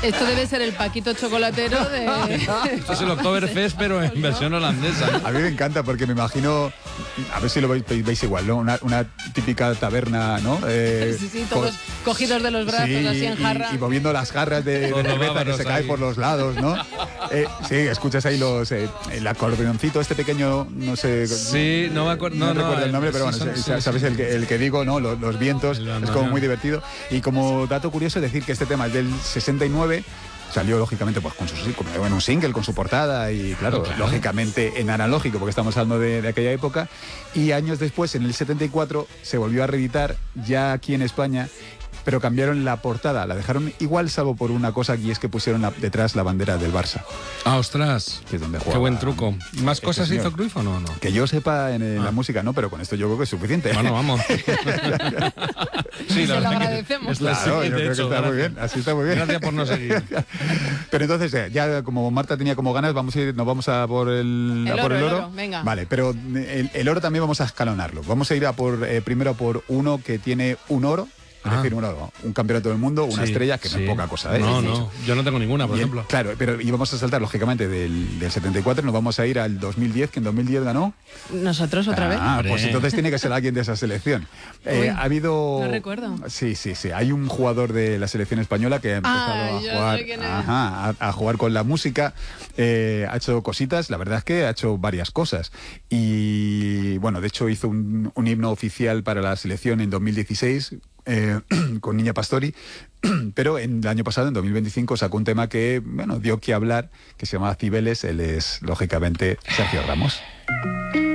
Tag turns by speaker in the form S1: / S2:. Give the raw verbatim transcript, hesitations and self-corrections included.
S1: Esto debe ser el Paquito chocolatero de...
S2: Esto es el Oktoberfest, pero en versión holandesa, ¿no?
S3: A mí me encanta porque me imagino, a ver si lo veis, veis igual, ¿no? Una, una típica taberna, ¿no? Eh,
S1: sí, sí, todos co cogidos de los brazos, sí, así en jarra.
S3: Y, y moviendo las jarras de, de cerveza que se cae por los lados, ¿no? Eh, sí, escuchas ahí los eh, el acordeoncito este pequeño, no sé...
S2: Sí, no me acuerdo. No,
S3: no,
S2: no
S3: recuerdo
S2: no,
S3: el nombre, pero
S2: sí,
S3: bueno,
S2: son,
S3: sabes
S2: sí,
S3: el que, el que digo, ¿no? Los, los vientos, es como muy divertido. Y como dato curioso decir que este tema es del sesenta y nueve. Salió, lógicamente, pues con su, en un single, con su portada y, claro, claro, lógicamente en analógico, porque estamos hablando de, de aquella época. Y años después, en el setenta y cuatro, se volvió a reeditar ya aquí en España, pero cambiaron la portada. La dejaron igual, salvo por una cosa, y es que pusieron la, detrás la bandera del Barça.
S2: Ah, ostras.
S3: Que es donde jugaba.
S2: Qué buen truco. ¿Más
S3: este
S2: cosas
S3: señor.
S2: hizo Cruyff o no, no?
S3: Que yo sepa en, en
S2: ah.
S3: la música, no, pero con esto yo creo que es suficiente.
S2: Bueno, vamos.
S1: Sí, la lo agradecemos.
S3: Claro, yo creo
S2: hecho,
S3: que está
S2: gracias.
S3: muy bien, así está muy bien.
S2: Gracias por no seguir.
S3: Pero entonces, ya como Marta tenía como ganas, vamos a ir, nos vamos a por el,
S1: el
S3: a por
S1: oro,
S3: el oro.
S1: El oro. Venga.
S3: Vale, pero el, el oro también vamos a escalonarlo. Vamos a ir a por eh, primero a por uno que tiene un oro. Es
S2: ah.
S3: decir, un oro, un campeonato del mundo, una
S2: sí,
S3: estrella, que
S2: sí.
S3: no es poca cosa, ¿eh?
S2: No,
S3: sí.
S2: no, yo no tengo ninguna, por
S3: y el,
S2: ejemplo.
S3: Claro, pero y vamos a saltar, lógicamente, del, del setenta y cuatro, nos vamos a ir al dos mil diez, que en dos mil diez ganó.
S1: ¿Nosotros otra
S3: ah,
S1: vez?
S3: Ah, pues entonces tiene que ser alguien de esa selección. Eh,
S1: Uy,
S3: ha habido...
S1: No recuerdo.
S3: Sí, sí, sí. Hay un jugador de la selección española que ha empezado
S1: ah,
S3: a jugar, ajá, a, a jugar con la música, eh, ha hecho cositas, la verdad es que ha hecho varias cosas. Y bueno, de hecho hizo un, un himno oficial para la selección en dos mil dieciséis, Eh, con Niña Pastori, pero en el año pasado, en dos mil veinticinco, sacó un tema que, bueno, dio que hablar, que se llama Cibeles. Él es, lógicamente, Sergio Ramos.